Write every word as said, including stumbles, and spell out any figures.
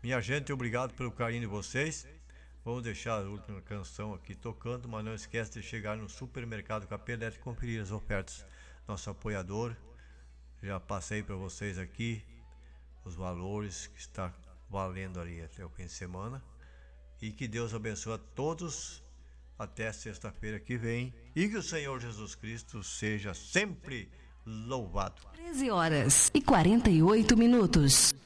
Minha gente, obrigado pelo carinho de vocês. Vamos deixar a última canção aqui tocando, mas não esquece de chegar no Supermercado Capelete e conferir as ofertas. Nosso apoiador, já passei para vocês aqui os valores que está valendo ali até o fim de semana. E que Deus abençoe a todos até sexta-feira que vem. E que o Senhor Jesus Cristo seja sempre louvado. treze horas e quarenta e oito minutos.